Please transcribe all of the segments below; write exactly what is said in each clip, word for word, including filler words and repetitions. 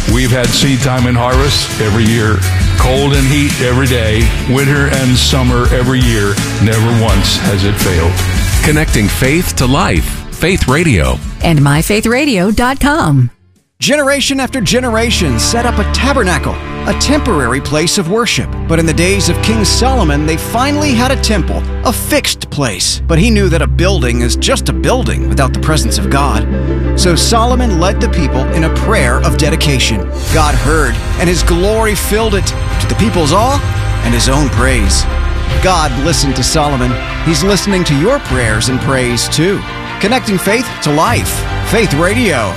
We've had seed time and harvest every year, cold and heat every day, winter and summer every year. Never once has it failed. Connecting faith to life. Faith Radio. And my faith radio dot com. Generation after generation set up a tabernacle, a temporary place of worship. But in the days of King Solomon, they finally had a temple, a fixed place. But he knew that a building is just a building without the presence of God. So Solomon led the people in a prayer of dedication. God heard, and his glory filled it, to the people's awe and his own praise. God listened to Solomon. He's listening to your prayers and praise too. Connecting faith to life. Faith Radio.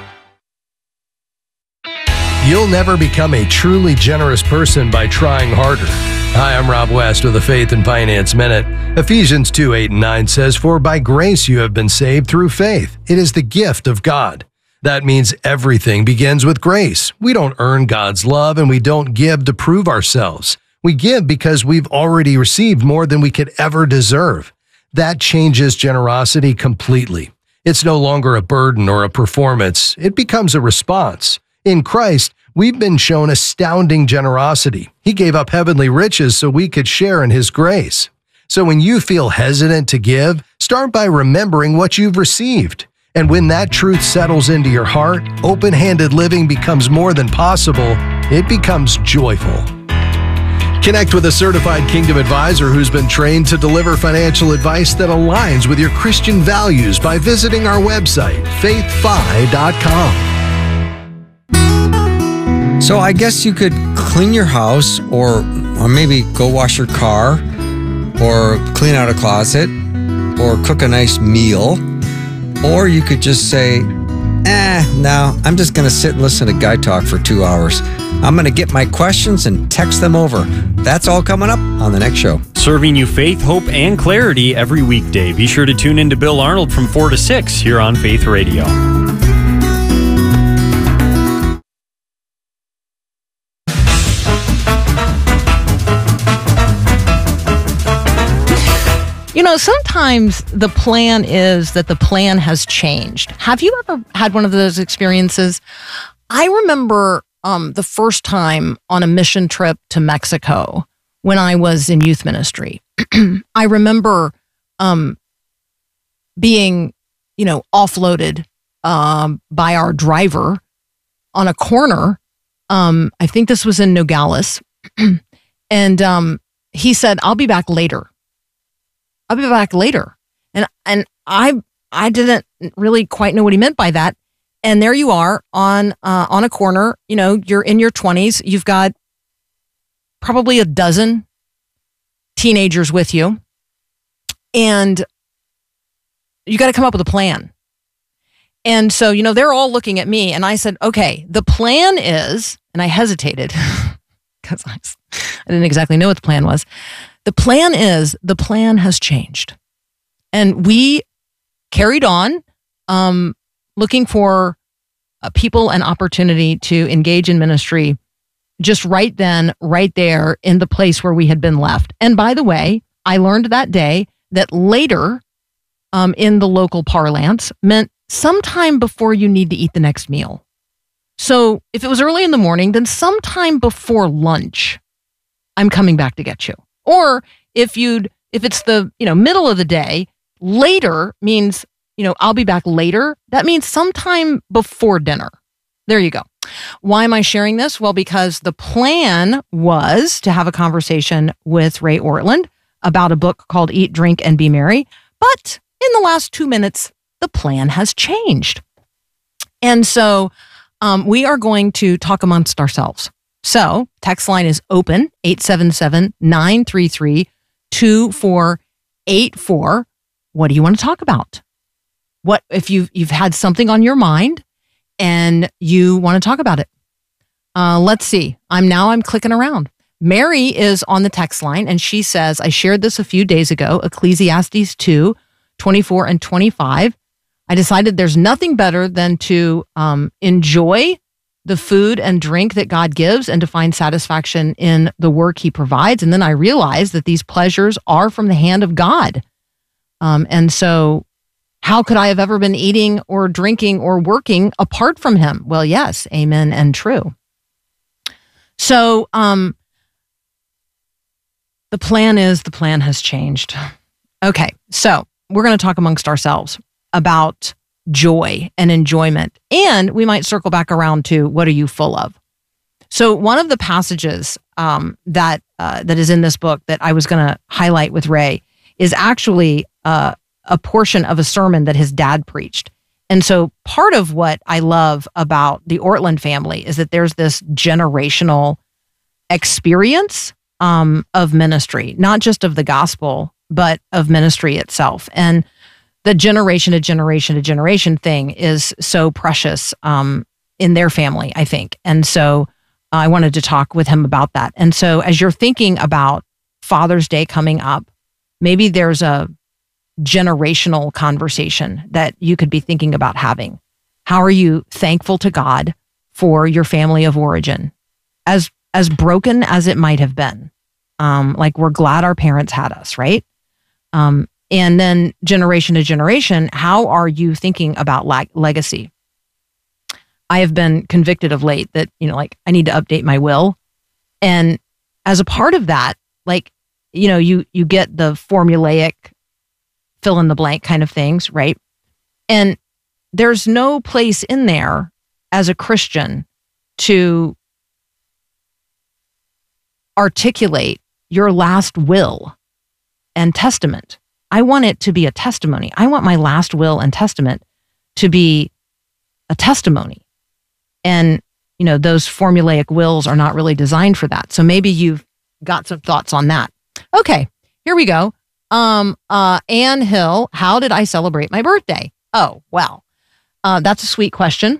You'll never become a truly generous person by trying harder. Hi, I'm Rob West with a Faith and Finance Minute. Ephesians two, eight, and nine says, "For by grace you have been saved through faith. It is the gift of God." That means everything begins with grace. We don't earn God's love, and we don't give to prove ourselves. We give because we've already received more than we could ever deserve. That changes generosity completely. It's no longer a burden or a performance. It becomes a response. In Christ, we've been shown astounding generosity. He gave up heavenly riches so we could share in His grace. So when you feel hesitant to give, start by remembering what you've received. And when that truth settles into your heart, open-handed living becomes more than possible. It becomes joyful. Connect with a certified Kingdom advisor who's been trained to deliver financial advice that aligns with your Christian values by visiting our website, faith fi dot com. So I guess you could clean your house, or or maybe go wash your car, or clean out a closet, or cook a nice meal, or you could just say, eh, no, I'm just going to sit and listen to Guy talk for two hours. I'm going to get my questions and text them over. That's all coming up on the next show. Serving you faith, hope, and clarity every weekday. Be sure to tune in to Bill Arnold from four to six here on Faith Radio. You know, sometimes the plan is that the plan has changed. Have you ever had one of those experiences? I remember um, the first time on a mission trip to Mexico when I was in youth ministry. I remember um, being, you know, offloaded um, by our driver on a corner. Um, I think this was in Nogales. And um, he said, "I'll be back later. I'll be back later." And and I I didn't really quite know what he meant by that. And there you are on uh, on a corner. You know, you're in your twenties. You've got probably a dozen teenagers with you. And you got to come up with a plan. And so, you know, they're all looking at me. And I said, okay, the plan is, and I hesitated because I, I didn't exactly know what the plan was. The plan is, the plan has changed. And we carried on um, looking for uh, people and opportunity to engage in ministry just right then, right there in the place where we had been left. And by the way, I learned that day that later um, in the local parlance meant sometime before you need to eat the next meal. So if it was early in the morning, then sometime before lunch, I'm coming back to get you. Or if you'd, if it's the, you know, middle of the day, later means, you know, I'll be back later. That means sometime before dinner. There you go. Why am I sharing this? Well, because the plan was to have a conversation with Ray Ortlund about a book called Eat, Drink, and Be Merry. But in the last two minutes, the plan has changed. And so um, we are going to talk amongst ourselves. So text line is open, eight seven seven, nine three three, two four eight four. What do you want to talk about? What if you've, you've had something on your mind and you want to talk about it? Uh, let's see. I'm now I'm clicking around. Mary is on the text line and she says, I shared this a few days ago, Ecclesiastes two, twenty-four and twenty-five. I decided there's nothing better than to um, enjoy the food and drink that God gives and to find satisfaction in the work he provides. And then I realized that these pleasures are from the hand of God. Um, and so How could I have ever been eating or drinking or working apart from him? Well, yes, amen and true. So um, the plan is the plan has changed. Okay, so we're going to talk amongst ourselves about joy and enjoyment. And we might circle back around to what are you full of? So one of the passages um, that uh, that is in this book that I was going to highlight with Ray is actually uh, a portion of a sermon that his dad preached. And so part of what I love about the Ortland family is that there's this generational experience um, of ministry, not just of the gospel, but of ministry itself. And the generation to generation to generation thing is so precious um, in their family, I think. And so uh, I wanted to talk with him about that. And so as you're thinking about Father's Day coming up, maybe there's a generational conversation that you could be thinking about having. How are you thankful to God for your family of origin? As as broken as it might have been. Um, like we're glad our parents had us, right? Um, and then generation to generation, how are you thinking about lag- legacy? I have been convicted of late that, you know, like I need to update my will. And as a part of that, like, you know, you you get the formulaic fill in the blank kind of things, right? And there's no place in there as a Christian to articulate your last will and testament. I want it to be a testimony. I want my last will and testament to be a testimony. And, you know, those formulaic wills are not really designed for that. So maybe you've got some thoughts on that. Okay, here we go. Um, uh, Ann Hill, how did I celebrate my birthday? Oh, well, uh, that's a sweet question.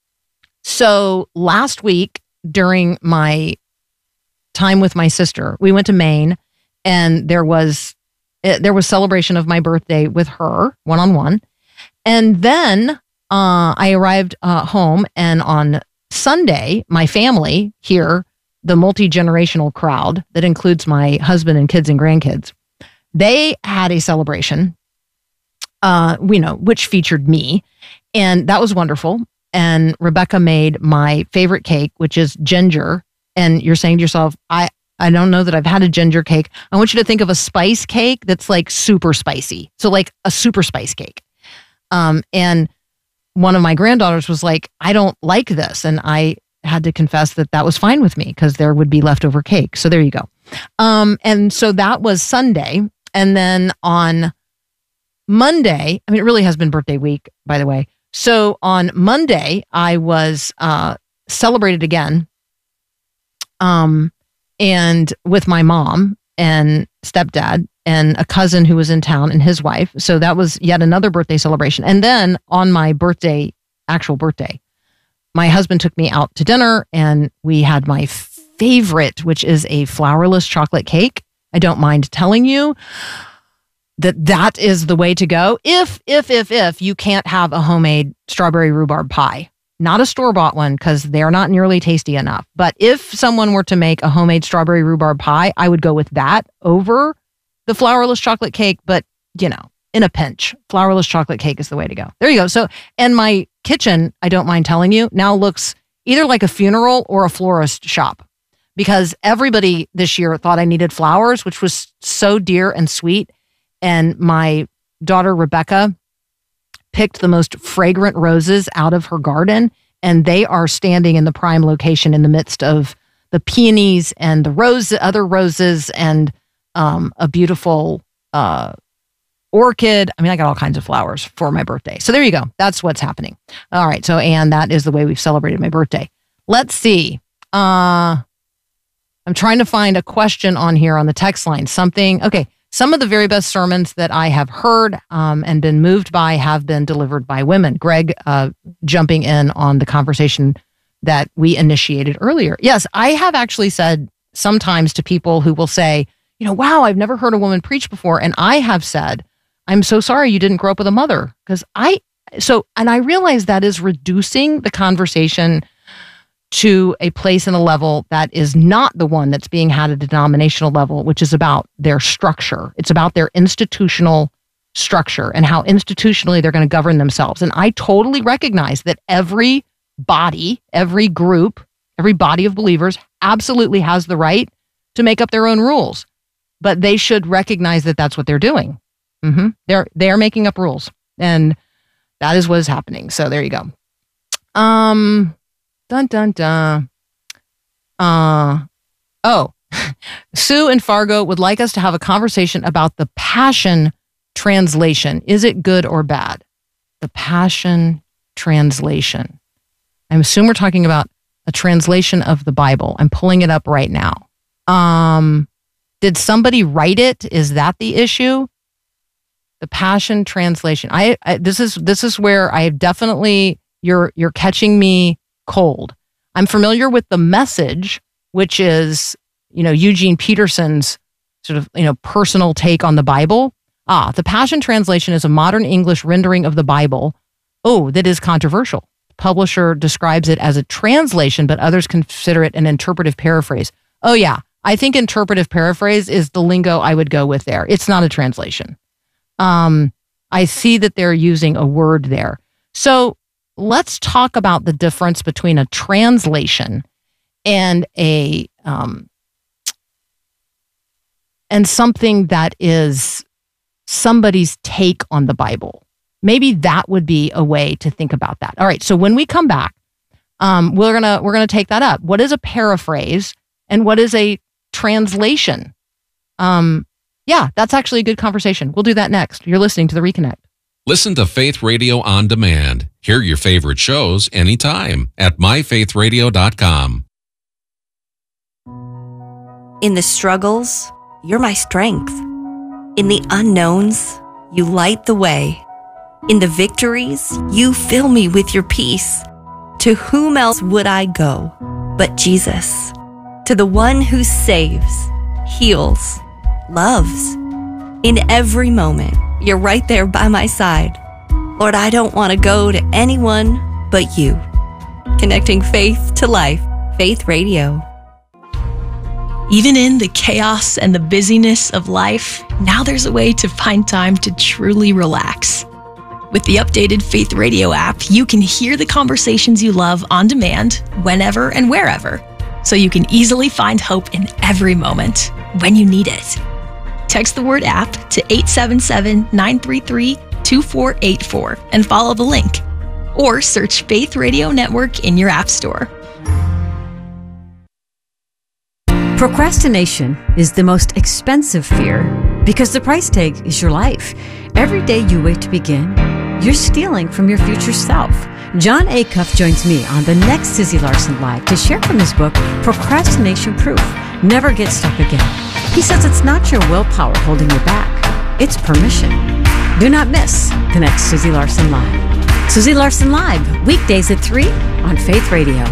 So last week during my time with my sister, we went to Maine, and there was it, there was celebration of my birthday with her one on one, and then uh, I arrived uh, home, and on Sunday, my family here, the multi-generational crowd that includes my husband and kids and grandkids, they had a celebration, uh, you know, which featured me, and that was wonderful. And Rebecca made my favorite cake, which is ginger. And you're saying to yourself, I, I don't know that I've had a ginger cake. I want you to think of a spice cake that's like super spicy. So like a super spice cake. Um, and one of my granddaughters was like, I don't like this. And I had to confess that that was fine with me because there would be leftover cake. So there you go. Um, and so that was Sunday. And then on Monday, I mean, it really has been birthday week, by the way. So on Monday, I was uh, celebrated again, um, and with my mom and stepdad and a cousin who was in town and his wife. So that was yet another birthday celebration. And then on my birthday, actual birthday, my husband took me out to dinner, and we had my favorite, which is a flourless chocolate cake. I don't mind telling you that that is the way to go. If, if, if, if you can't have a homemade strawberry rhubarb pie, not a store-bought one, because they're not nearly tasty enough. But if someone were to make a homemade strawberry rhubarb pie, I would go with that over the flourless chocolate cake. But, you know, in a pinch, flourless chocolate cake is the way to go. There you go. So, and my kitchen, I don't mind telling you, now looks either like a funeral or a florist shop, because everybody this year thought I needed flowers, which was so dear and sweet. And my daughter, Rebecca, picked the most fragrant roses out of her garden, and they are standing in the prime location in the midst of the peonies and the rose, other roses, and um, a beautiful uh, orchid. I mean, I got all kinds of flowers for my birthday. So there you go. That's what's happening. All right. So, Anne, that is the way we've celebrated my birthday. Let's see. Uh, I'm trying to find a question on here on the text line. Something. Okay. Some of the very best sermons that I have heard um, and been moved by have been delivered by women. Greg uh, jumping in on the conversation that we initiated earlier. Yes, I have actually said sometimes to people who will say, you know, wow, I've never heard a woman preach before. And I have said, I'm so sorry you didn't grow up with a mother. Because I, so, and I realize that is reducing the conversation to a place and a level that is not the one that's being had at a denominational level, which is about their structure. It's about their institutional structure and how institutionally they're going to govern themselves. And I totally recognize that every body, every group, every body of believers absolutely has the right to make up their own rules, but they should recognize that that's what they're doing. Mm-hmm. They're they're making up rules, and that is what is happening. So there you go. Um, dun dun dun. Uh, oh, Sue and Fargo would like us to have a conversation about the Passion Translation. Is it good or bad? The Passion Translation. I assume we're talking about a translation of the Bible. I'm pulling it up right now. Um, did somebody write it? Is that the issue? The Passion Translation. I, I this is this is where I definitely you're you're catching me cold. I'm familiar with the Message, which is, you know, Eugene Peterson's sort of, you know, personal take on the Bible. Ah, the Passion Translation is a modern English rendering of the Bible. Oh, that is controversial. The publisher describes it as a translation, but others consider it an interpretive paraphrase. Oh yeah, I think interpretive paraphrase is the lingo I would go with there. It's not a translation. Um, I see that they're using a word there. So let's talk about the difference between a translation and a um, and something that is somebody's take on the Bible. Maybe that would be a way to think about that. All right. So when we come back, um, we're gonna we're gonna take that up. What is a paraphrase and what is a translation? Um, yeah, that's actually a good conversation. We'll do that next. You're listening to The Reconnect. Listen to Faith Radio on demand. Hear your favorite shows anytime at my faith radio dot com. In the struggles, you're my strength. In the unknowns, you light the way. In the victories, you fill me with your peace. To whom else would I go but Jesus? To the one who saves, heals, loves. In every moment, you're right there by my side. Lord, I don't want to go to anyone but you. Connecting faith to life. Faith Radio. Even in the chaos and the busyness of life, now there's a way to find time to truly relax. With the updated Faith Radio app, you can hear the conversations you love on demand, whenever and wherever, so you can easily find hope in every moment when you need it. Text the word app to eight seven seven, nine three three, two four eight four and follow the link. Or search Faith Radio Network in your app store. Procrastination is the most expensive fear because the price tag is your life. Every day you wait to begin, you're stealing from your future self. John Acuff joins me on the next Susie Larson Live to share from his book, Procrastination Proof, Never Get Stuck Again. He says it's not your willpower holding you back, it's permission. Do not miss the next Susie Larson Live. Susie Larson Live, weekdays at three on Faith Radio.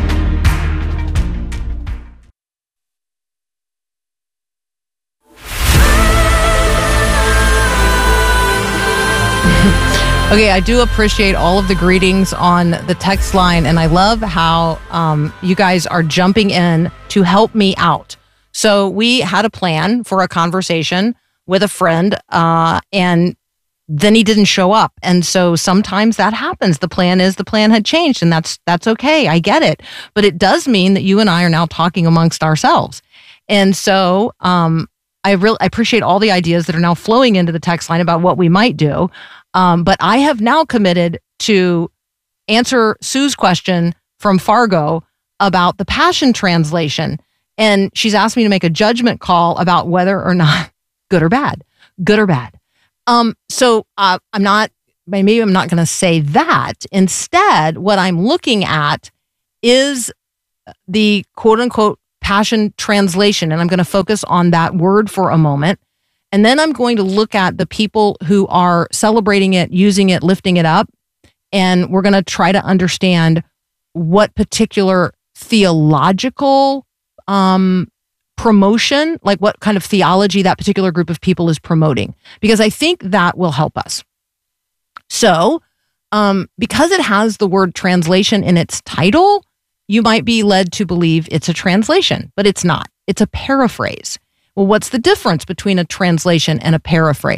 Okay, I do appreciate all of the greetings on the text line, and I love how um, you guys are jumping in to help me out. So we had a plan for a conversation with a friend, uh, and then he didn't show up. And so sometimes that happens. The plan is the plan had changed, and that's that's okay. I get it. But it does mean that you and I are now talking amongst ourselves. And so um, I really I appreciate all the ideas that are now flowing into the text line about what we might do. Um, but I have now committed to answer Sue's question from Fargo about the Passion Translation. And she's asked me to make a judgment call about whether or not good or bad, good or bad. Um, so uh, I'm not, maybe I'm not going to say that. Instead, what I'm looking at is the quote unquote Passion Translation. And I'm going to focus on that word for a moment. And then I'm going to look at the people who are celebrating it, using it, lifting it up. And we're going to try to understand what particular theological um, promotion, like what kind of theology that particular group of people is promoting, because I think that will help us. So um, because it has the word translation in its title, you might be led to believe it's a translation, but it's not. It's a paraphrase. Well, what's the difference between a translation and a paraphrase?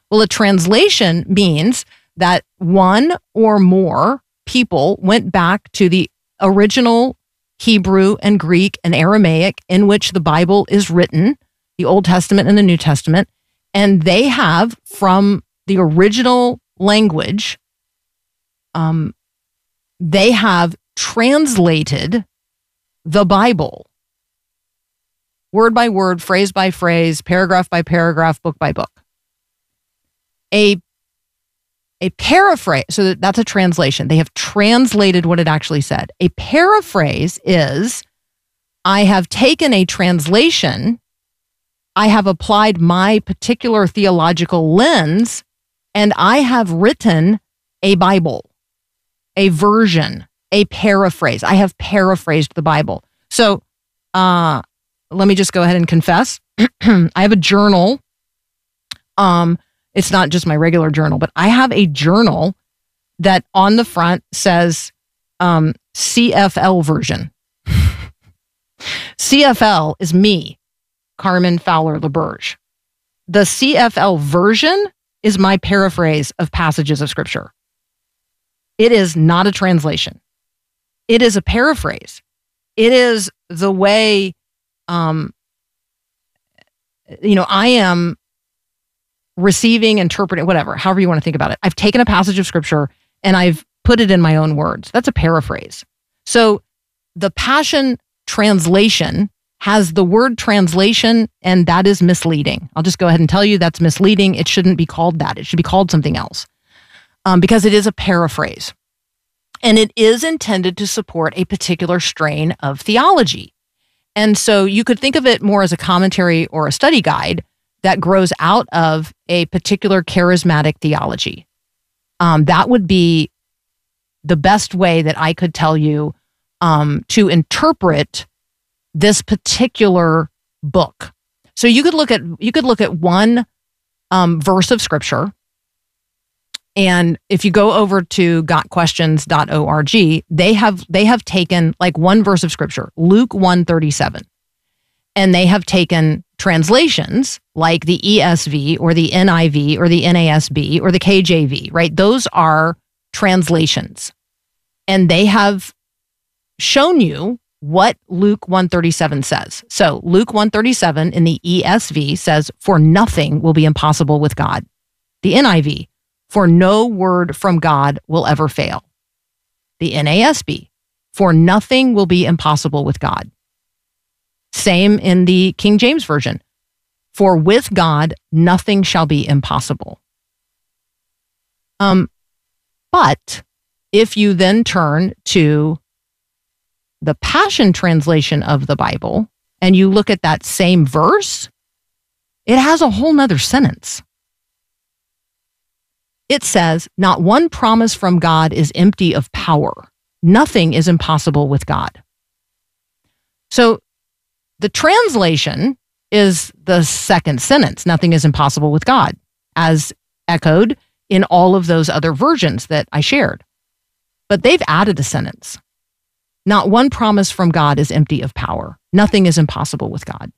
Well, a translation means that one or more people went back to the original Hebrew and Greek and Aramaic in which the Bible is written, the Old Testament and the New Testament, and they have, from the original language, um, they have translated the Bible word by word, phrase by phrase, paragraph by paragraph, book by book. A A paraphrase, so that's a translation. They have translated what it actually said. A paraphrase is, I have taken a translation, I have applied my particular theological lens, and I have written a Bible, a version, a paraphrase. I have paraphrased the Bible. So uh, let me just go ahead and confess. I have a journal. Um, It's not just my regular journal, but I have a journal that on the front says um, C F L version. C F L is me, Carmen Fowler LaBerge. The C F L version is my paraphrase of passages of Scripture. It is not a translation. It is a paraphrase. It is the way, um, you know, I am receiving, interpreting, whatever, however you want to think about it. I've taken a passage of Scripture and I've put it in my own words. That's a paraphrase. So the Passion Translation has the word translation, and that is misleading. I'll just go ahead and tell you that's misleading. It shouldn't be called that. It should be called something else um, because it is a paraphrase. And it is intended to support a particular strain of theology. And so you could think of it more as a commentary or a study guide that grows out of a particular charismatic theology. Um, that would be the best way that I could tell you um, to interpret this particular book. So you could look at you could look at one um, verse of Scripture, and if you go over to got questions dot org, they have they have taken like one verse of Scripture, Luke one thirty-seven, and they have taken translations like the E S V or the N I V or the N A S B or the K J V, right? Those are translations. And they have shown you what Luke one thirty-seven says. So Luke one thirty-seven in the E S V says, for nothing will be impossible with God. The N I V, for no word from God will ever fail. The N A S B, for nothing will be impossible with God. Same in the King James Version. For with God, nothing shall be impossible. Um, but if you then turn to the Passion Translation of the Bible and you look at that same verse, it has a whole nother sentence. It says, not one promise from God is empty of power. Nothing is impossible with God. So the translation is the second sentence. Nothing is impossible with God, as echoed in all of those other versions that I shared. But they've added a sentence. Not one promise from God is empty of power. Nothing is impossible with God.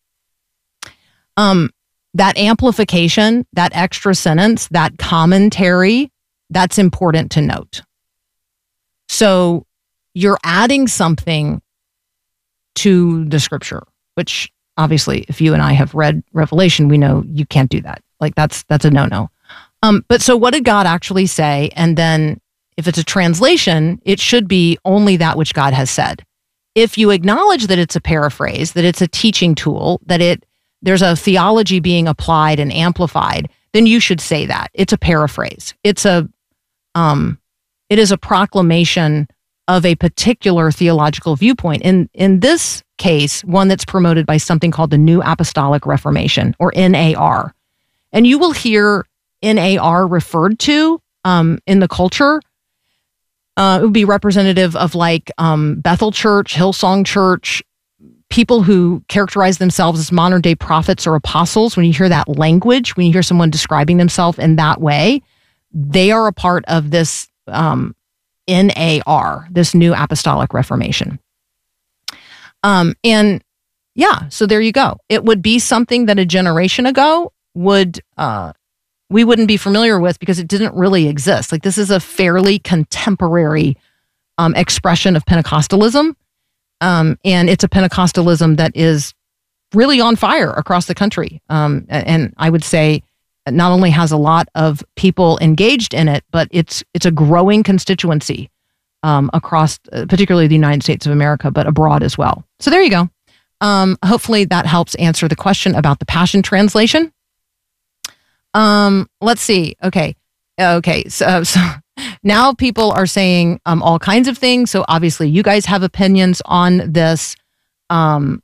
Um, that amplification, that extra sentence, that commentary, that's important to note. So you're adding something to the Scripture, which obviously, if you and I have read Revelation, we know you can't do that. Like that's that's a no-no. Um, but so what did God actually say? And then if it's a translation, it should be only that which God has said. If you acknowledge that it's a paraphrase, that it's a teaching tool, that it there's a theology being applied and amplified, then you should say that. It's a paraphrase. It's a um, it is a proclamation of a particular theological viewpoint. In in this case, one that's promoted by something called the New Apostolic Reformation, or N A R. And you will hear N A R referred to um, in the culture. Uh, it would be representative of like um, Bethel Church, Hillsong Church, people who characterize themselves as modern day prophets or apostles. When you hear that language, when you hear someone describing themselves in that way, they are a part of this um, N A R, this New Apostolic Reformation. Um, and yeah, so there you go. It would be something that a generation ago would uh, we wouldn't be familiar with because it didn't really exist. Like this is a fairly contemporary um, expression of Pentecostalism. Um, and it's a Pentecostalism that is really on fire across the country. Um, and I would say it not only has a lot of people engaged in it, but it's it's a growing constituency um, across uh, particularly the United States of America, but abroad as well. So there you go. Um, hopefully that helps answer the question about the Passion Translation. Um, let's see. Okay. Okay. So, so now people are saying um, all kinds of things. So obviously you guys have opinions on this. Um,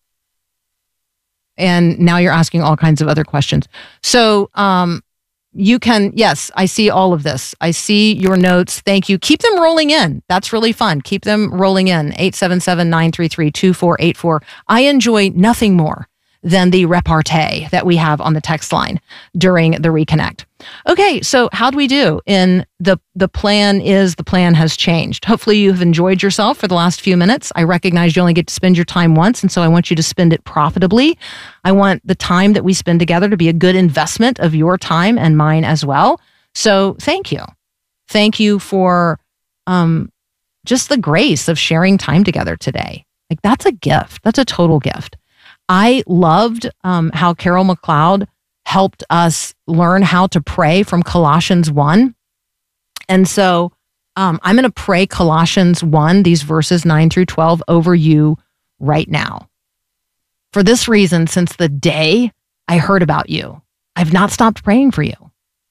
and now you're asking all kinds of other questions. So um, you can, yes, I see all of this. I see your notes. Thank you. Keep them rolling in. That's really fun. Keep them rolling in. eight seven seven, nine three three, two four eight four. I enjoy nothing more than the repartee that we have on the text line during the Reconnect. Okay, so how do we do? In the the plan is the plan has changed. Hopefully you have enjoyed yourself for the last few minutes. I recognize you only get to spend your time once, and so I want you to spend it profitably. I want the time that we spend together to be a good investment of your time and mine as well. So thank you. Thank you for um, just the grace of sharing time together today. Like that's a gift. That's a total gift. I loved um, how Carol McLeod helped us learn how to pray from Colossians one. And so um, I'm going to pray Colossians one, these verses nine through twelve over you right now. For this reason, since the day I heard about you, I've not stopped praying for you.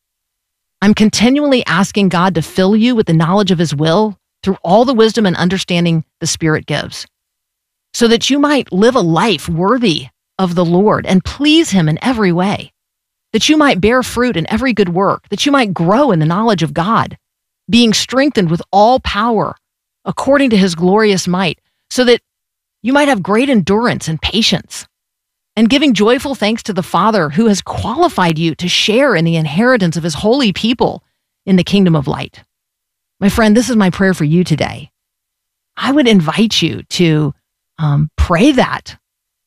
I'm continually asking God to fill you with the knowledge of his will through all the wisdom and understanding the Spirit gives, so that you might live a life worthy of the Lord and please him in every way, that you might bear fruit in every good work, that you might grow in the knowledge of God, being strengthened with all power according to his glorious might, so that you might have great endurance and patience, and giving joyful thanks to the Father who has qualified you to share in the inheritance of his holy people in the kingdom of light. My friend, this is my prayer for you today. I would invite you to Um, pray that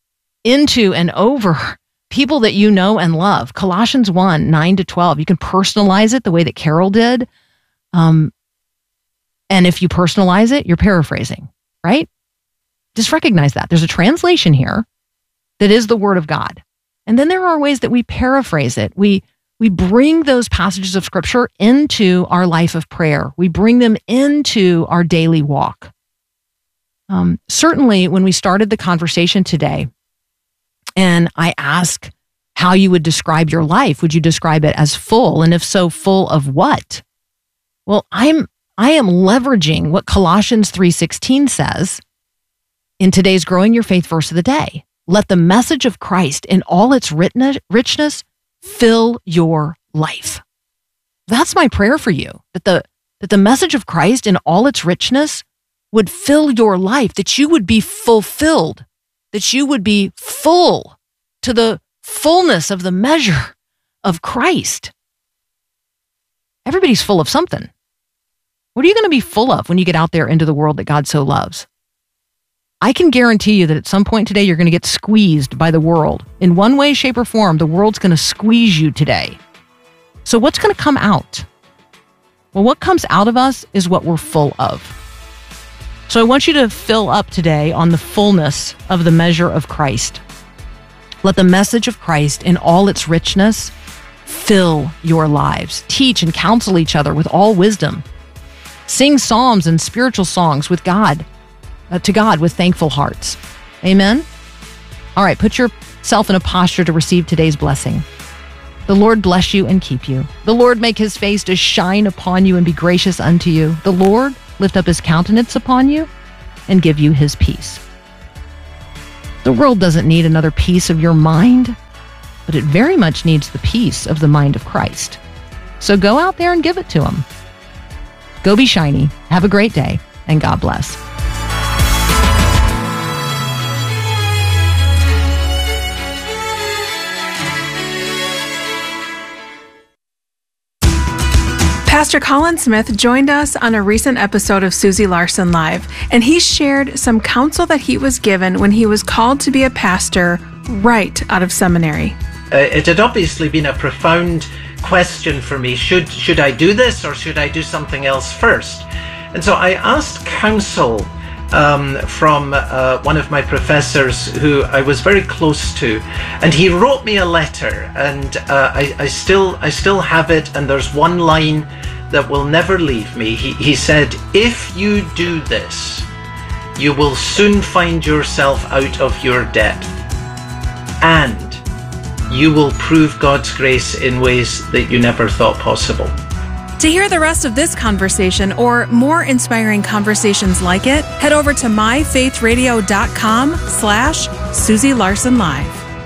into and over people that you know and love. Colossians one, nine to twelve. You can personalize it the way that Carol did. Um, and if you personalize it, you're paraphrasing, right? Just recognize that. There's a translation here that is the Word of God. And then there are ways that we paraphrase it. We, we bring those passages of Scripture into our life of prayer. We bring them into our daily walk. Um, certainly, when we started the conversation today, and I asked how you would describe your life, would you describe it as full? And if so, full of what? Well, I'm I am leveraging what Colossians three sixteen says in today's Growing Your Faith verse of the day. Let the message of Christ in all its richness fill your life. That's my prayer for you, that the that the message of Christ in all its richness would fill your life, that you would be fulfilled, that you would be full to the fullness of the measure of Christ. Everybody's full of something. What are you going to be full of when you get out there into the world that God so loves? I can guarantee you that at some point today, you're going to get squeezed by the world. In one way, shape, or form, the world's going to squeeze you today. So what's going to come out? Well, what comes out of us is what we're full of. So I want you to fill up today on the fullness of the measure of Christ. Let the message of Christ in all its richness fill your lives. Teach and counsel each other with all wisdom. Sing psalms and spiritual songs with God, uh, to God with thankful hearts. Amen? All right, put yourself in a posture to receive today's blessing. The Lord bless you and keep you. The Lord make his face to shine upon you and be gracious unto you. The Lord lift up his countenance upon you and give you his peace. The world doesn't need another piece of your mind, but it very much needs the peace of the mind of Christ. So go out there and give it to him. Go be shiny. Have a great day, and God bless. Pastor Colin Smith joined us on a recent episode of Susie Larson Live, and he shared some counsel that he was given when he was called to be a pastor right out of seminary. Uh, it had obviously been a profound question for me. Should, should I do this or should I do something else first? And so I asked counsel um, from uh, one of my professors who I was very close to, and he wrote me a letter, and uh, I, I still I still have it, and there's one line that will never leave me. He, he said, "If you do this, you will soon find yourself out of your debt, and you will prove God's grace in ways that you never thought possible." To hear the rest of this conversation or more inspiring conversations like it, head over to myfaithradio.com slash Susie Larson Live.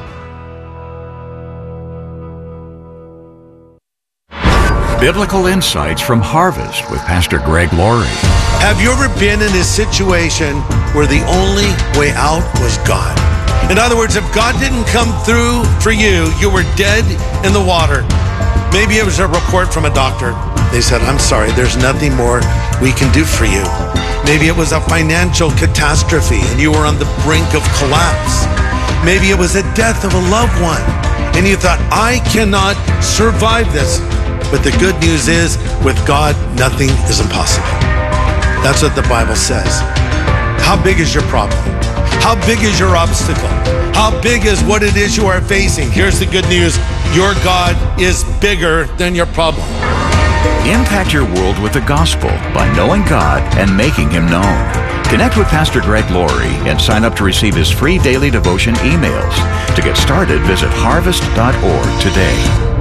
Biblical insights from Harvest with Pastor Greg Laurie. Have you ever been in a situation where the only way out was God? In other words, if God didn't come through for you, you were dead in the water. Maybe it was a report from a doctor. They said, "I'm sorry, there's nothing more we can do for you." Maybe it was a financial catastrophe and you were on the brink of collapse. Maybe it was the death of a loved one and you thought, "I cannot survive this." But the good news is, with God, nothing is impossible. That's what the Bible says. How big is your problem? How big is your obstacle? How big is what it is you are facing? Here's the good news. Your God is bigger than your problem. Impact your world with the gospel by knowing God and making Him known. Connect with Pastor Greg Laurie and sign up to receive his free daily devotion emails. To get started, visit harvest dot org today.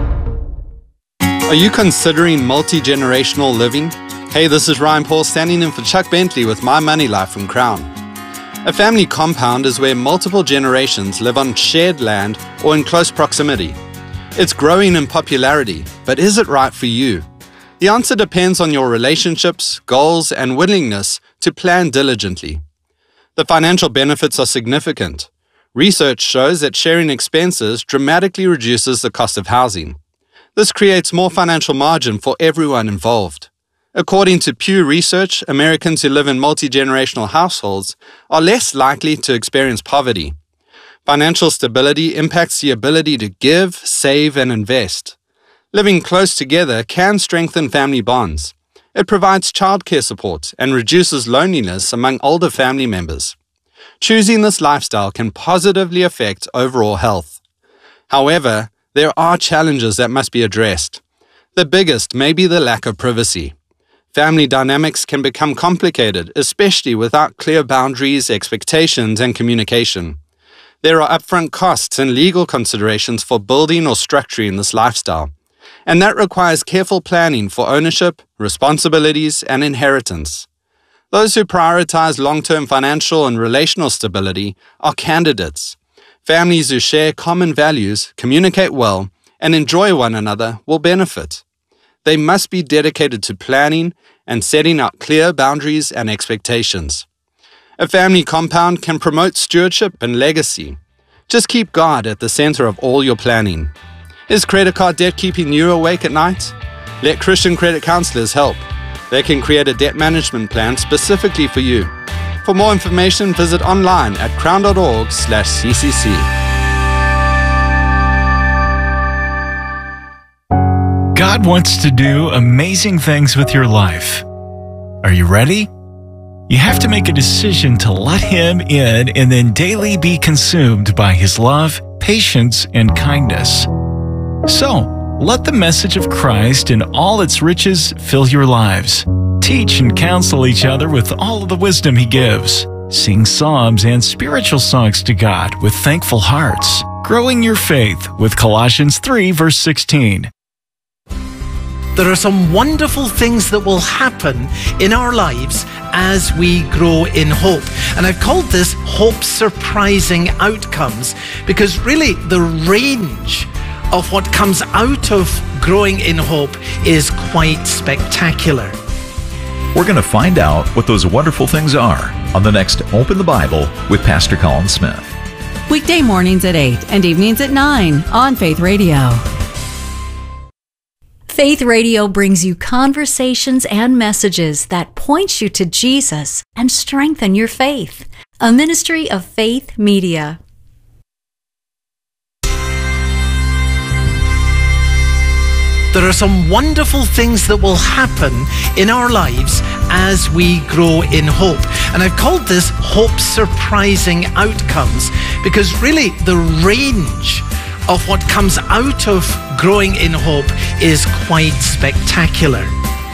Are you considering multi-generational living? Hey, this is Ryan Paul standing in for Chuck Bentley with My Money Life from Crown. A family compound is where multiple generations live on shared land or in close proximity. It's growing in popularity, but is it right for you? The answer depends on your relationships, goals, and willingness to plan diligently. The financial benefits are significant. Research shows that sharing expenses dramatically reduces the cost of housing. This creates more financial margin for everyone involved. According to Pew Research, Americans who live in multi-generational households are less likely to experience poverty. Financial stability impacts the ability to give, save, and invest. Living close together can strengthen family bonds. It provides childcare support and reduces loneliness among older family members. Choosing this lifestyle can positively affect overall health. However, there are challenges that must be addressed. The biggest may be the lack of privacy. Family dynamics can become complicated, especially without clear boundaries, expectations, and communication. There are upfront costs and legal considerations for building or structuring this lifestyle, and that requires careful planning for ownership, responsibilities, and inheritance. Those who prioritize long-term financial and relational stability are candidates. Families who share common values, communicate well, and enjoy one another will benefit. They must be dedicated to planning and setting out clear boundaries and expectations. A family compound can promote stewardship and legacy. Just keep God at the center of all your planning. Is credit card debt keeping you awake at night? Let Christian credit counselors help. They can create a debt management plan specifically for you. For more information, visit online at crown dot org slash C C C. God wants to do amazing things with your life. Are you ready? You have to make a decision to let Him in and then daily be consumed by His love, patience, and kindness. So, let the message of Christ in all its riches fill your lives. Teach and counsel each other with all of the wisdom He gives. Sing psalms and spiritual songs to God with thankful hearts. Growing your faith with Colossians three, verse sixteen. There are some wonderful things that will happen in our lives as we grow in hope. And I've called this Hope Surprising Outcomes because really the range of what comes out of growing in hope is quite spectacular. We're going to find out what those wonderful things are on the next Open the Bible with Pastor Colin Smith. Weekday mornings at eight and evenings at nine on Faith Radio. Faith Radio brings you conversations and messages that point you to Jesus and strengthen your faith. A ministry of Faith Media. there are some wonderful things that will happen in our lives as we grow in hope. And I've called this Hope Surprising Outcomes, because really the range of what comes out of growing in hope is quite spectacular.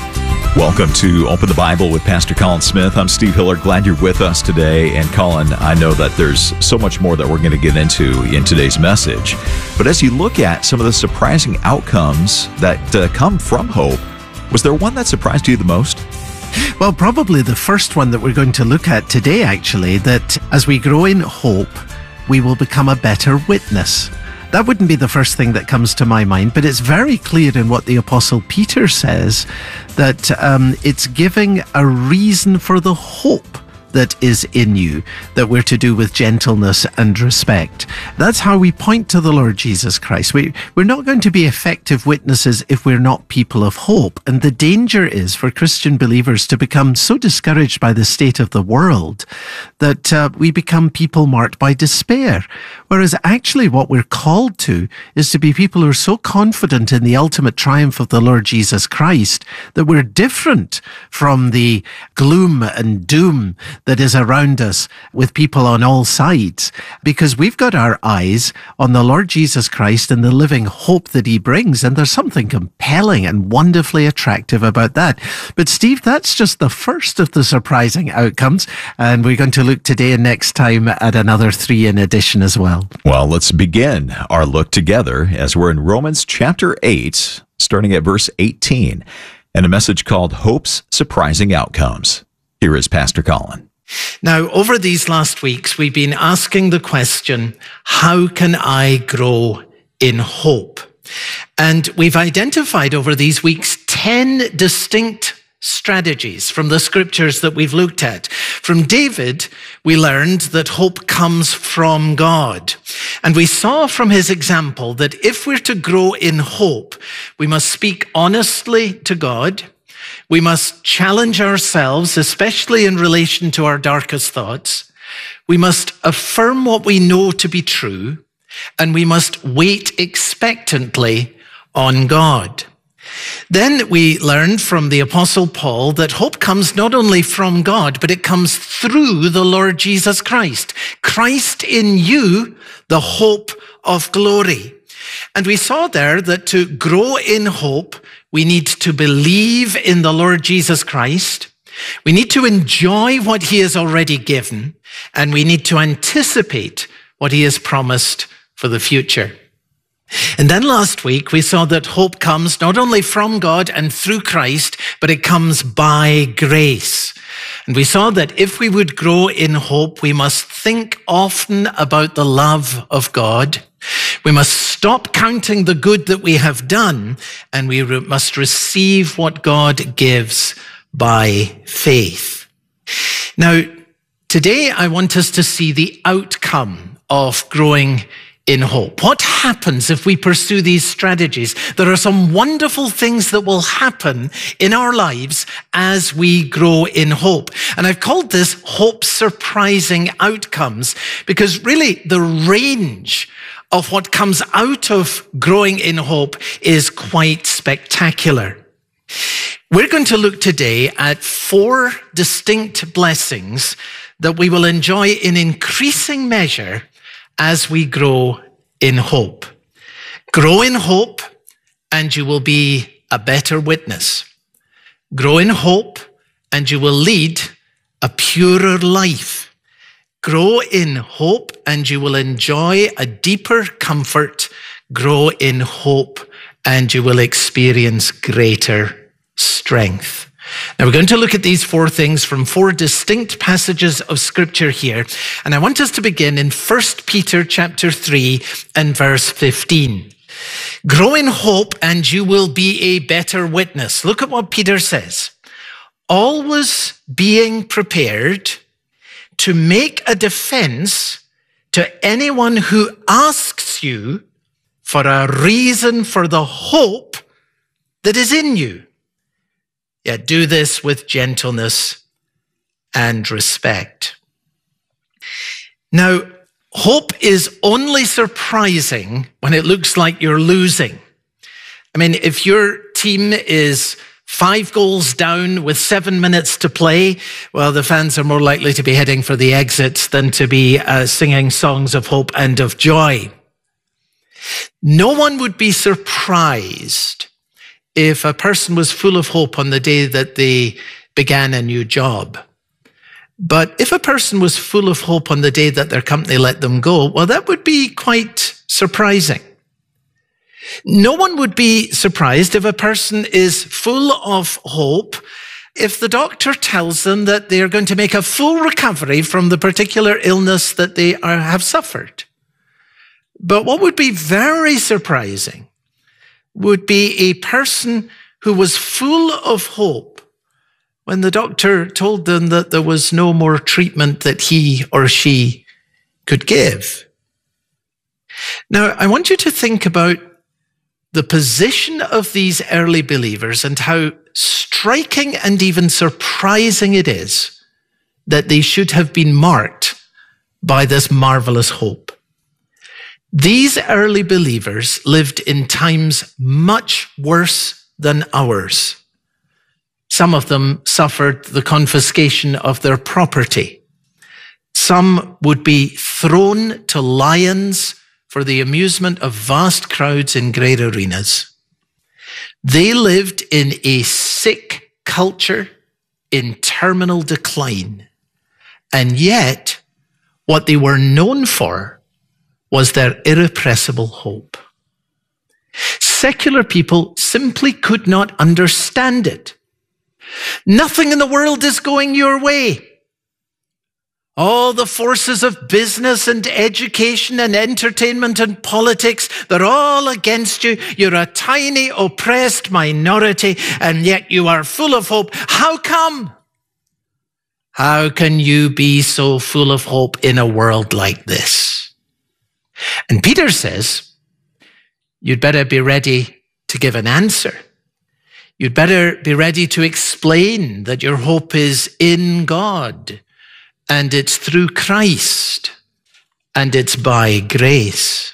Welcome to Open the Bible with Pastor Colin Smith. I'm Steve Hiller. Glad you're with us today. And Colin, I know that there's so much more that we're going to get into in today's message. But as you look at some of the surprising outcomes that uh, come from hope, was there one that surprised you the most? Well, probably the first one that we're going to look at today, actually, that as we grow in hope, we will become a better witness. That wouldn't be the first thing that comes to my mind, but it's very clear in what the Apostle Peter says that um, it's giving a reason for the hope that is in you, that we're to do with gentleness and respect. That's how we point to the Lord Jesus Christ. We, we're not going to be effective witnesses if we're not people of hope. And the danger is for Christian believers to become so discouraged by the state of the world that uh, we become people marked by despair. Whereas actually what we're called to is to be people who are so confident in the ultimate triumph of the Lord Jesus Christ that we're different from the gloom and doom that is around us with people on all sides, because we've got our eyes on the Lord Jesus Christ and the living hope that he brings, and there's something compelling and wonderfully attractive about that. But Steve, that's just the first of the surprising outcomes, and we're going to look today and next time at another three in addition as well. Well, let's begin our look together as we're in Romans chapter eight, starting at verse eighteen, and a message called Hope's Surprising Outcomes. Here is Pastor Colin. Now, over these last weeks, we've been asking the question, how can I grow in hope? And we've identified over these weeks ten distinct strategies from the scriptures that we've looked at. From David, we learned that hope comes from God. And we saw from his example that if we're to grow in hope, we must speak honestly to God. We must challenge ourselves, especially in relation to our darkest thoughts. We must affirm what we know to be true, and we must wait expectantly on God. Then we learned from the Apostle Paul that hope comes not only from God, but it comes through the Lord Jesus Christ. Christ in you, the hope of glory. And we saw there that to grow in hope, we need to believe in the Lord Jesus Christ. We need to enjoy what he has already given, and we need to anticipate what he has promised for the future. And then last week, we saw that hope comes not only from God and through Christ, but it comes by grace. And we saw that if we would grow in hope, we must think often about the love of God. We must stop counting the good that we have done, and we re- must receive what God gives by faith. Now, today I want us to see the outcome of growing in hope. What happens if we pursue these strategies? There are some wonderful things that will happen in our lives as we grow in hope. And I've called this Hope Surprising Outcomes, because really the range of what comes out of growing in hope is quite spectacular. We're going to look today at four distinct blessings that we will enjoy in increasing measure as we grow in hope. Grow in hope, and you will be a better witness. Grow in hope, and you will lead a purer life. Grow in hope, and you will enjoy a deeper comfort. Grow in hope, and you will experience greater strength. Now, we're going to look at these four things from four distinct passages of scripture here. And I want us to begin in First Peter chapter three and verse fifteen. Grow in hope, and you will be a better witness. Look at what Peter says. Always being prepared to make a defense to anyone who asks you for a reason for the hope that is in you. Yet do this with gentleness and respect. Now, hope is only surprising when it looks like you're losing. I mean, if your team is five goals down with seven minutes to play, well, the fans are more likely to be heading for the exits than to be uh, singing songs of hope and of joy. No one would be surprised if a person was full of hope on the day that they began a new job. But if a person was full of hope on the day that their company let them go, well, that would be quite surprising. No one would be surprised if a person is full of hope if the doctor tells them that they are going to make a full recovery from the particular illness that they are, have suffered. But what would be very surprising would be a person who was full of hope when the doctor told them that there was no more treatment that he or she could give. Now, I want you to think about the position of these early believers and how striking and even surprising it is that they should have been marked by this marvelous hope. These early believers lived in times much worse than ours. Some of them suffered the confiscation of their property. Some would be thrown to lions for the amusement of vast crowds in great arenas. They lived in a sick culture in terminal decline. And yet, what they were known for was their irrepressible hope. Secular people simply could not understand it. Nothing in the world is going your way. All the forces of business and education and entertainment and politics, they're all against you. You're a tiny, oppressed minority, and yet you are full of hope. How come? How can you be so full of hope in a world like this? And Peter says, you'd better be ready to give an answer. You'd better be ready to explain that your hope is in God, and it's through Christ, and it's by grace.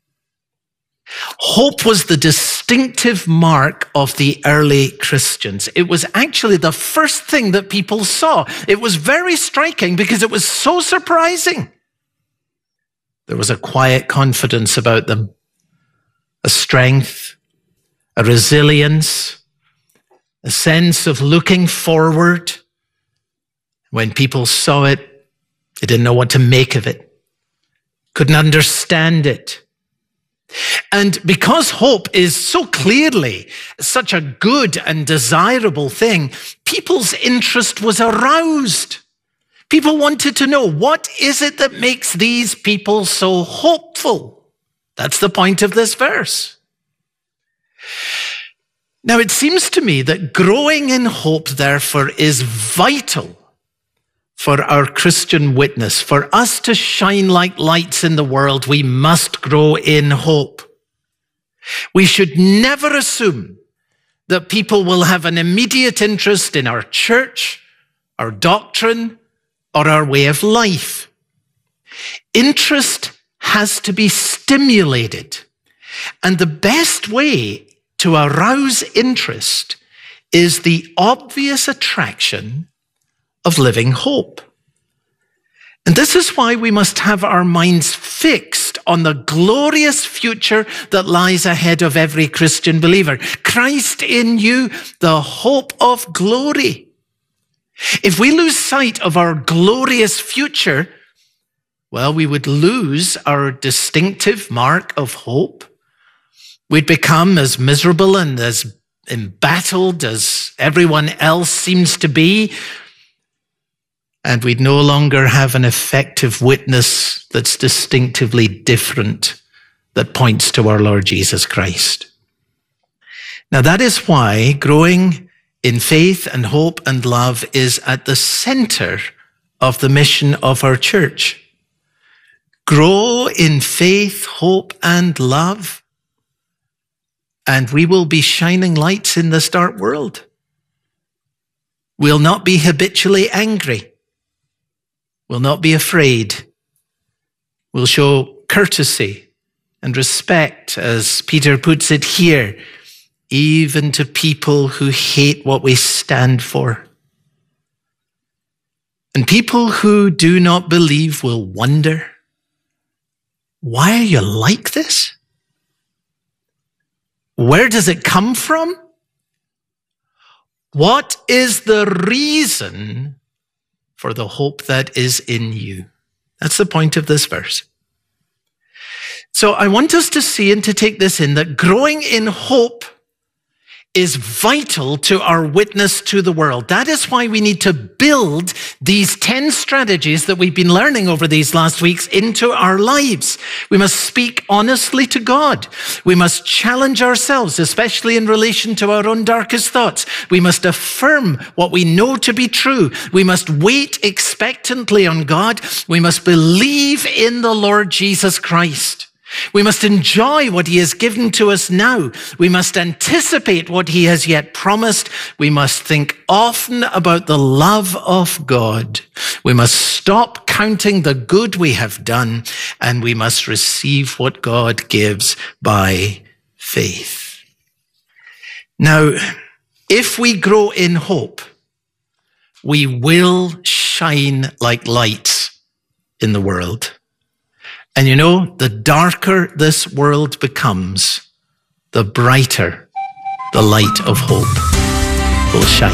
Hope was the distinctive mark of the early Christians. It was actually the first thing that people saw. It was very striking because it was so surprising. There was a quiet confidence about them, a strength, a resilience, a sense of looking forward. When people saw it, they didn't know what to make of it, couldn't understand it. And because hope is so clearly such a good and desirable thing, people's interest was aroused. People wanted to know, what is it that makes these people so hopeful? That's the point of this verse. Now, it seems to me that growing in hope, therefore, is vital for our Christian witness. For us to shine like lights in the world, we must grow in hope. We should never assume that people will have an immediate interest in our church, our doctrine, or our way of life. Interest has to be stimulated. And the best way to arouse interest is the obvious attraction of living hope. And this is why we must have our minds fixed on the glorious future that lies ahead of every Christian believer. Christ in you, the hope of glory. If we lose sight of our glorious future, well, we would lose our distinctive mark of hope. We'd become as miserable and as embattled as everyone else seems to be. And we'd no longer have an effective witness that's distinctively different, that points to our Lord Jesus Christ. Now, that is why growing in faith and hope and love is at the center of the mission of our church. Grow in faith, hope, and love, and we will be shining lights in this dark world. We'll not be habitually angry. We'll not be afraid. We'll show courtesy and respect, as Peter puts it here, even to people who hate what we stand for. And people who do not believe will wonder, why are you like this? Where does it come from? What is the reason for the hope that is in you? That's the point of this verse. So I want us to see and to take this in, that growing in hope is vital to our witness to the world. That is why we need to build these ten strategies that we've been learning over these last weeks into our lives. We must speak honestly to God. We must challenge ourselves, especially in relation to our own darkest thoughts. We must affirm what we know to be true. We must wait expectantly on God. We must believe in the Lord Jesus Christ. We must enjoy what he has given to us now. We must anticipate what he has yet promised. We must think often about the love of God. We must stop counting the good we have done, and we must receive what God gives by faith. Now, if we grow in hope, we will shine like lights in the world. And you know, the darker this world becomes, the brighter the light of hope will shine.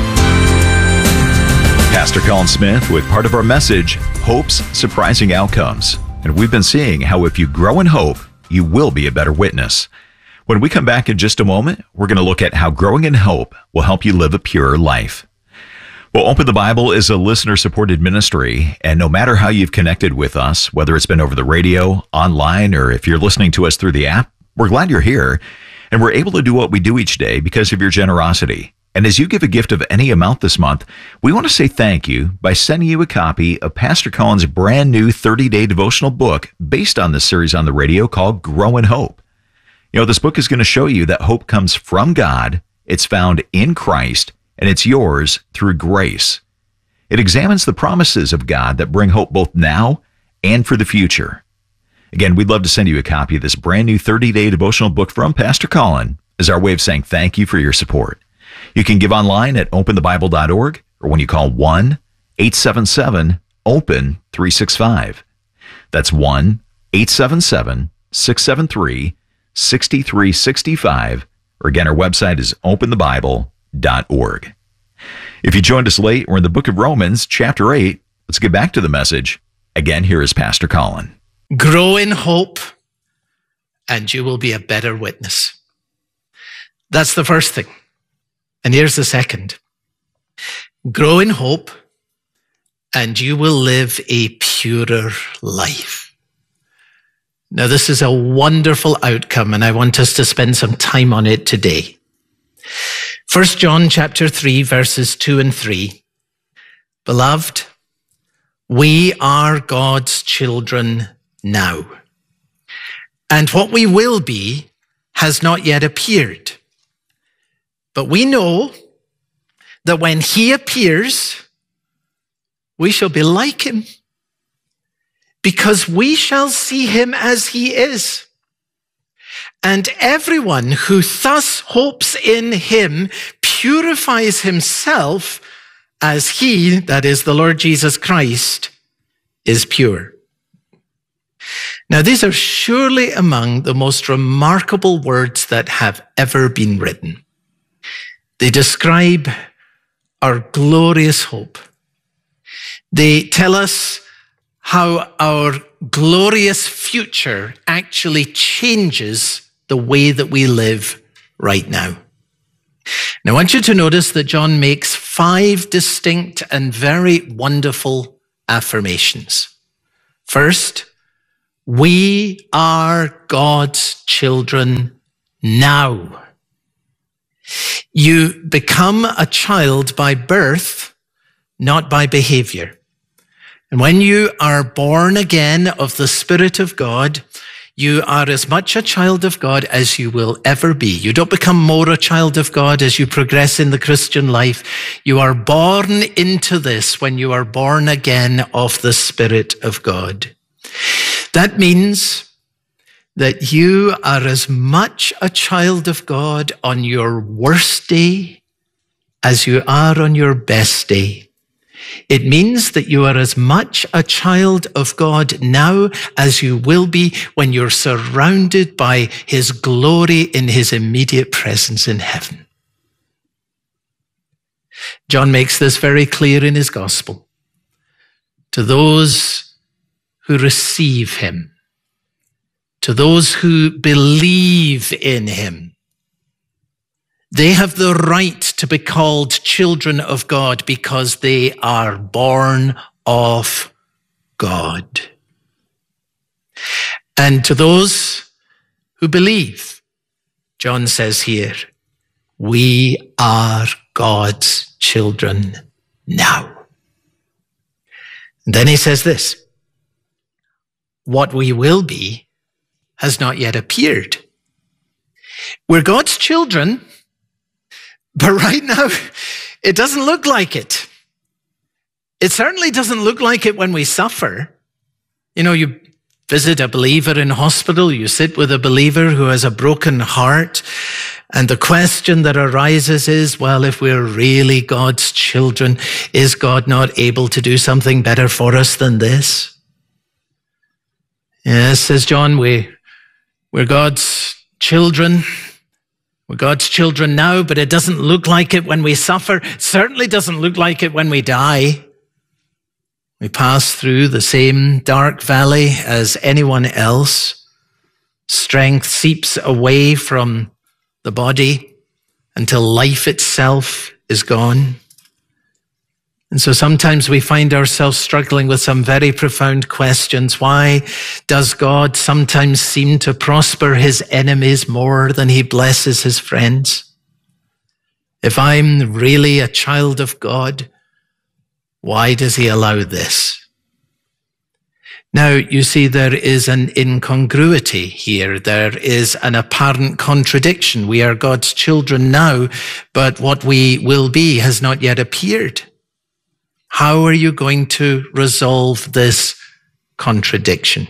Pastor Colin Smith with part of our message, Hope's Surprising Outcomes. And we've been seeing how if you grow in hope, you will be a better witness. When we come back in just a moment, we're going to look at how growing in hope will help you live a purer life. Well, Open the Bible is a listener-supported ministry, and no matter how you've connected with us, whether it's been over the radio, online, or if you're listening to us through the app, we're glad you're here, and we're able to do what we do each day because of your generosity. And as you give a gift of any amount this month, we want to say thank you by sending you a copy of Pastor Colin's brand new thirty-day devotional book based on this series on the radio called Grow in Hope. You know, this book is going to show you that hope comes from God, it's found in Christ, and it's yours through grace. It examines the promises of God that bring hope both now and for the future. Again, we'd love to send you a copy of this brand new thirty-day devotional book from Pastor Colin as our way of saying thank you for your support. You can give online at open the bible dot org or when you call one eight seven seven open three six five. That's one eight seven seven six seven three six three six five. Or again, our website is open the bible dot org. If you joined us late, we're in the book of Romans, chapter eight. Let's get back to the message. Again, here is Pastor Colin. Grow in hope, and you will be a better witness. That's the first thing. And here's the second. Grow in hope, and you will live a purer life. Now, this is a wonderful outcome, and I want us to spend some time on it today. First John chapter three, verses two and three. Beloved, we are God's children now, and what we will be has not yet appeared. But we know that when he appears, we shall be like him, because we shall see him as he is. And everyone who thus hopes in him purifies himself as he, that is the Lord Jesus Christ, is pure. Now, these are surely among the most remarkable words that have ever been written. They describe our glorious hope. They tell us how our glorious future actually changes the way that we live right now. Now, I want you to notice that John makes five distinct and very wonderful affirmations. First, we are God's children now. You become a child by birth, not by behavior. And when you are born again of the Spirit of God, you are as much a child of God as you will ever be. You don't become more a child of God as you progress in the Christian life. You are born into this when you are born again of the Spirit of God. That means that you are as much a child of God on your worst day as you are on your best day. It means that you are as much a child of God now as you will be when you're surrounded by his glory in his immediate presence in heaven. John makes this very clear in his gospel. To those who receive him, to those who believe in him, they have the right to be called children of God because they are born of God. And to those who believe, John says here, we are God's children now. And then he says this, what we will be has not yet appeared. We're God's children, but right now, it doesn't look like it. It certainly doesn't look like it when we suffer. You know, you visit a believer in hospital, you sit with a believer who has a broken heart, and the question that arises is, well, if we're really God's children, is God not able to do something better for us than this? Yes, says John, we, we're God's children. We're God's children now, but it doesn't look like it when we suffer. It certainly doesn't look like it when we die. We pass through the same dark valley as anyone else. Strength seeps away from the body until life itself is gone. And so sometimes we find ourselves struggling with some very profound questions. Why does God sometimes seem to prosper his enemies more than he blesses his friends? If I'm really a child of God, why does he allow this? Now, you see, there is an incongruity here. There is an apparent contradiction. We are God's children now, but what we will be has not yet appeared. How are you going to resolve this contradiction?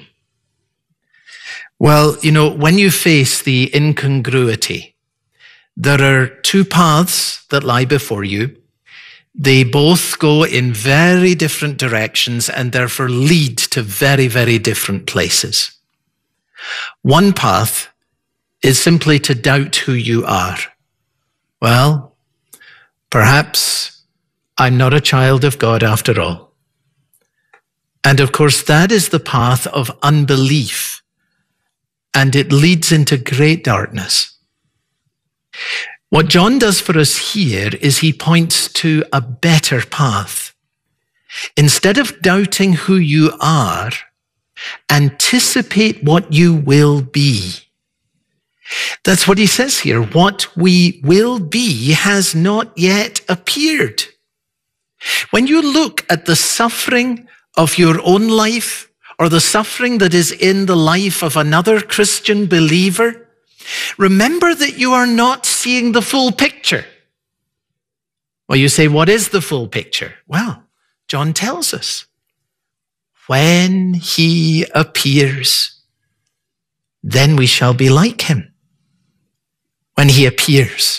Well, you know, when you face the incongruity, there are two paths that lie before you. They both go in very different directions and therefore lead to very, very different places. One path is simply to doubt who you are. Well, perhaps I'm not a child of God after all. And of course, that is the path of unbelief, and it leads into great darkness. What John does for us here is he points to a better path. Instead of doubting who you are, anticipate what you will be. That's what he says here. What we will be has not yet appeared. When you look at the suffering of your own life or the suffering that is in the life of another Christian believer, remember that you are not seeing the full picture. Well, you say, what is the full picture? Well, John tells us, when he appears, then we shall be like him. When he appears.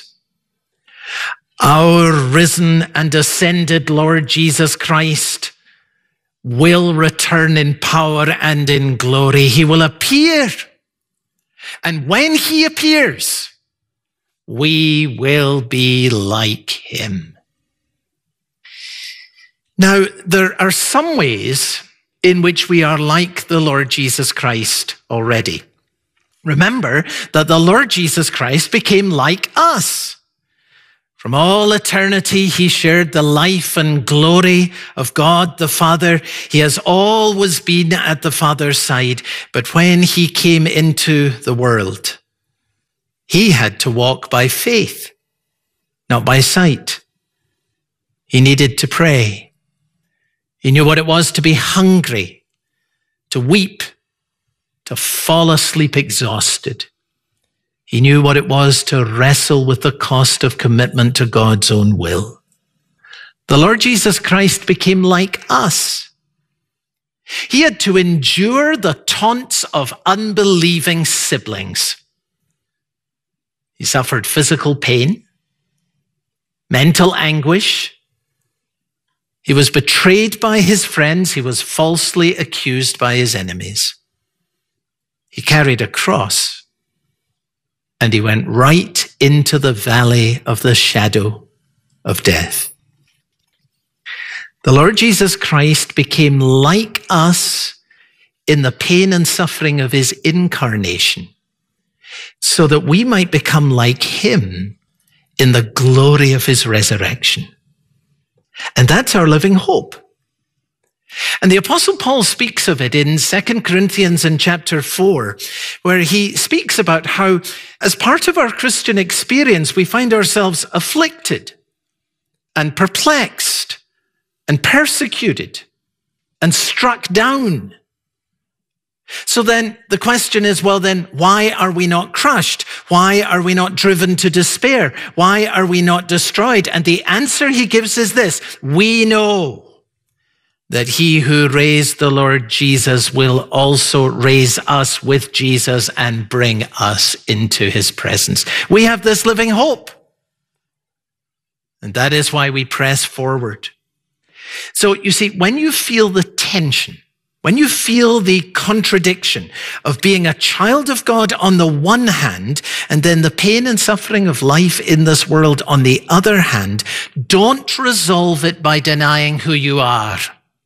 Our risen and ascended Lord Jesus Christ will return in power and in glory. He will appear. And when he appears, we will be like him. Now, there are some ways in which we are like the Lord Jesus Christ already. Remember that the Lord Jesus Christ became like us. From all eternity, he shared the life and glory of God the Father. He has always been at the Father's side. But when he came into the world, he had to walk by faith, not by sight. He needed to pray. He knew what it was to be hungry, to weep, to fall asleep exhausted. He knew what it was to wrestle with the cost of commitment to God's own will. The Lord Jesus Christ became like us. He had to endure the taunts of unbelieving siblings. He suffered physical pain, mental anguish. He was betrayed by his friends. He was falsely accused by his enemies. He carried a cross, and he went right into the valley of the shadow of death. The Lord Jesus Christ became like us in the pain and suffering of his incarnation, so that we might become like him in the glory of his resurrection. And that's our living hope. And the Apostle Paul speaks of it in Second Corinthians in chapter four, where he speaks about how, as part of our Christian experience, we find ourselves afflicted and perplexed and persecuted and struck down. So then the question is, well then, why are we not crushed? Why are we not driven to despair? Why are we not destroyed? And the answer he gives is this: we know that he who raised the Lord Jesus will also raise us with Jesus and bring us into his presence. We have this living hope. And that is why we press forward. So you see, when you feel the tension, when you feel the contradiction of being a child of God on the one hand, and then the pain and suffering of life in this world on the other hand, don't resolve it by denying who you are.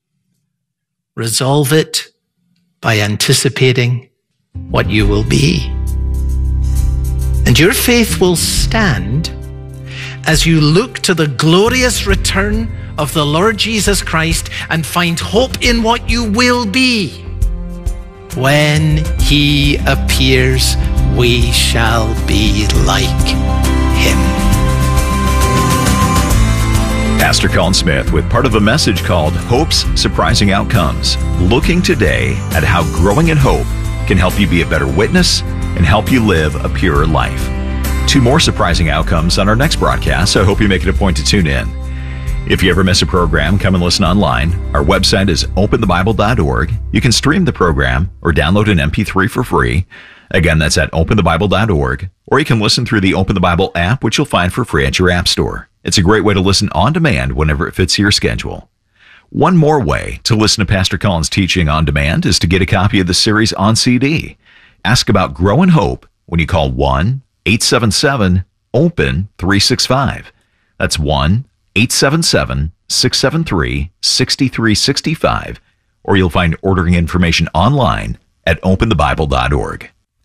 Resolve it by anticipating what you will be. And your faith will stand as you look to the glorious return of the Lord Jesus Christ and find hope in what you will be. When he appears, we shall be like him. Pastor Colin Smith with part of a message called Hope's Surprising Outcomes, looking today at how growing in hope can help you be a better witness and help you live a purer life. Two more surprising outcomes on our next broadcast, so I hope you make it a point to tune in. If you ever miss a program, come and listen online. Our website is open the bible dot org. You can stream the program or download an M P three for free. Again, that's at open the bible dot org. Or you can listen through the Open the Bible app, which you'll find for free at your app store. It's a great way to listen on demand whenever it fits your schedule. One more way to listen to Pastor Colin's teaching on demand is to get a copy of the series on C D. Ask about Grow in Hope when you call one eight seven seven open three six five. That's one eight seven seven six seven three six three six five, or you'll find ordering information online at open the bible dot org.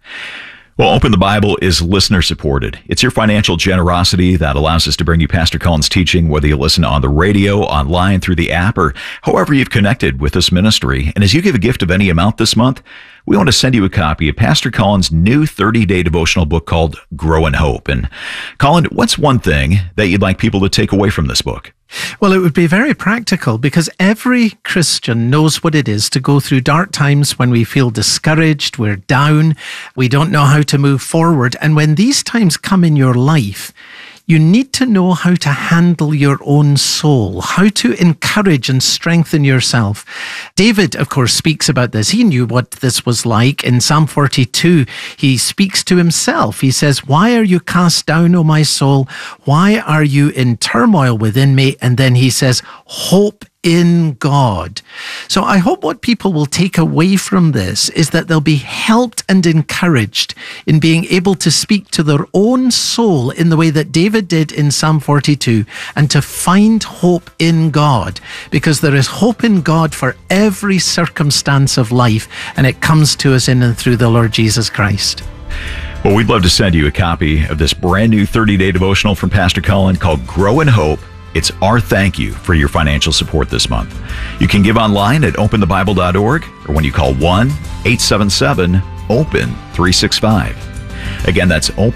Well, Open the Bible is listener supported. It's your financial generosity that allows us to bring you Pastor Colin's teaching, whether you listen on the radio, online, through the app, or however you've connected with this ministry. And as you give a gift of any amount this month, we want to send you a copy of Pastor Colin's new thirty-day devotional book called Grow in Hope. And Colin, what's one thing that you'd like people to take away from this book? Well, it would be very practical, because every Christian knows what it is to go through dark times when we feel discouraged, we're down, we don't know how to move forward. And when these times come in your life, you need to know how to handle your own soul, how to encourage and strengthen yourself. David, of course, speaks about this. He knew what this was like. In Psalm forty-two, he speaks to himself. He says, "Why are you cast down, O my soul? Why are you in turmoil within me?" And then he says, "Hope in God." So I hope what people will take away from this is that they'll be helped and encouraged in being able to speak to their own soul in the way that David did in Psalm forty-two, and to find hope in God, because there is hope in God for every circumstance of life, and it comes to us in and through the Lord Jesus Christ. Well, we'd love to send you a copy of this brand new thirty-day devotional from Pastor Colin called Grow in Hope. It's our thank you for your financial support this month. You can give online at open the bible dot org, or when you call one eight seven seven open three six five. Again, that's open